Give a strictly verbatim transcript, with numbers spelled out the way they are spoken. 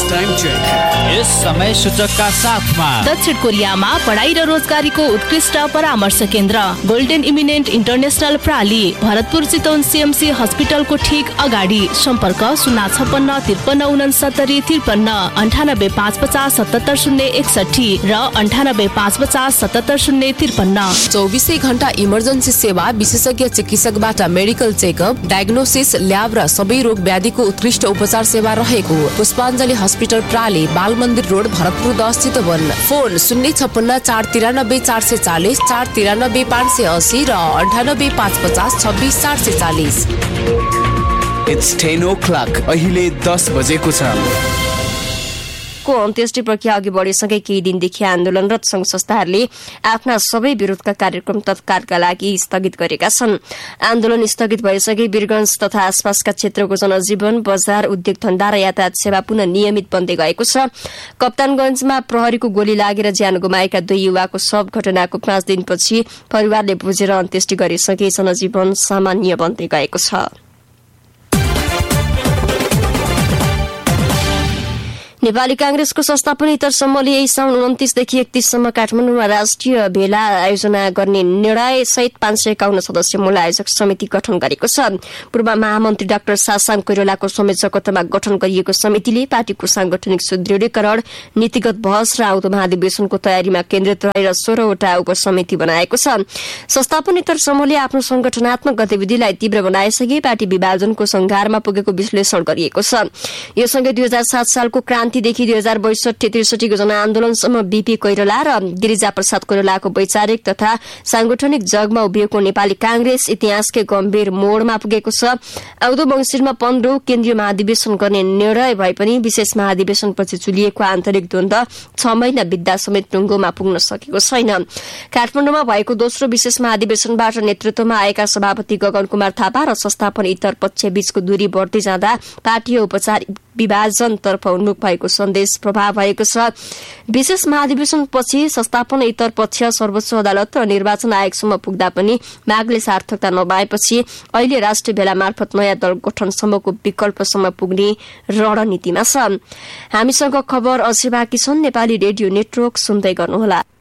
Time check यस समय सूचकका साथमा दक्षिण कोरियामा पढाइ र रोजगारीको उत्कृष्ट परामर्श केन्द्र golden eminent international प्राली Bharatpur Chitwan CMC हस्पिटलको ठिक अगाडि। सम्पर्क शून्य छप्पन्न त्रिपन्न उनसत्तरी त्रिपन्न अन्ठानब्बे पाँच पचास सतहत्तर शून्य एकसठी र अन्ठानब्बे पाँच पचास सतहत्तर शून्य त्रिपन्न। चौबिसै घण्टा इमर्जेन्सी सेवा, विशेषज्ञ चिकित्सकबाट मेडिकल चेकअप, डायग्नोसिस, ल्याब र सबै रोग व्याधिको उत्कृष्ट उपचार सेवा रहेको पुष्पाञ्जली हस्पिटल प्राली, बाल मन्दिर रोड, भरतपुर दस चितवन। फोन शून्य छप्पन्न चार तिरानब्बे चार सय चालिस, चार तिरानब्बे पाँच सय अस्सी र अन्ठानब्बे पाँच पचास छब्बिस चार सय चालिस। It's ten oh clock. अहिले दस बजेको छ। को अन्त्येष्टि प्रक्रिया अघि बढेसँगै केही दिनदेखि आन्दोलनरत संघ संस्थाहरूले आफ्ना सबै विरोधका कार्यक्रम तत्कालका लागि स्थगित गरेका छन्। आन्दोलन स्थगित भएसँगै वीरगंज तथा आसपासका क्षेत्रको जनजीवन, बजार, उद्योग धन्दा र यातायात सेवा पुनः नियमित बन्दै गएको छ। कप्तानगंजमा प्रहरीको गोली लागेर ज्यान गुमाएका दुई युवाको शव घटनाको पाँच दिनपछि परिवारले बुझेर अन्त्येष्टि गरेसँगै जनजीवन सामान्य बन्दै गएको छ। नेपाली कांग्रेसको संस्थापनेतर समूहले यही साउन उन्तीसदेखि एकतीससम्म काठमाडौँमा राष्ट्रिय भेला आयोजना गर्ने निर्णय सहित पाँच सय एकाउन्न सदस्य मूल आयोजक समिति गठन गरेको छ। पूर्व महामन्त्री डाक्टर सासाङ कोइरालाको संयोजकत्वमा गठन गरिएको समितिले पार्टीको सांगठनिक सुदृढीकरण, नीतिगत बहस र आउँदो महाधिवेशनको तयारीमा केन्द्रित रहेर सोह्रवटा उपसमिति बनाएको छ। संस्थापनेतर समूहले आफ्नो संगठनात्मक गतिविधिलाई तीव्र बनाएसँगै पार्टी विभाजनको संघारमा पुगेको विश्लेषण गरिएको छ। यो सँगै दुई हजार सात सालको क्रान्तिदेखि दुई हजार बैसठी त्रिसठीको जनआन्दोलनसम्म बीपी कोइराला र गिरिजा प्रसाद कोइरालाको वैचारिक तथा सांगठनिक जगमा उभिएको नेपाली कांग्रेस इतिहासकै गम्भीर मोडमा पुगेको छ। आउँदो मंसिरमा पन्ध्रौं केन्द्रीय महाधिवेशन गर्ने निर्णय भए पनि विशेष महाधिवेशनपछि चुलिएको आन्तरिक द्वन्द छ महिना बित्दा समेत टुङ्गोमा पुग्न सकेको छैन। काठमाडौँमा भएको दोस्रो विशेष महाधिवेशनबाट नेतृत्वमा आएका सभापति गगन कुमार थापा र संस्थापन इतर पक्ष बीचको दूरी बढ्दै जाँदा पार्टी औपचारिक विभाजनतर्फ उन्मुख भएको सन्देश प्रभाव भएको छ। विशेष महाधिवेशनपछि संस्थापन इतर पक्ष सर्वोच्च अदालत र निर्वाचन आयोगसम्म पुग्दा पनि मागले सार्थकता नभएपछि अहिले राष्ट्रिय भेला मार्फत नयाँ दल गठनसम्मको विकल्पसम्म पुग्ने रणनीतिमा छ। हामीसँग खबर अझै बाँकी छन्। नेपाली रेडियो नेटवर्क सुन्दै गर्नुहोला।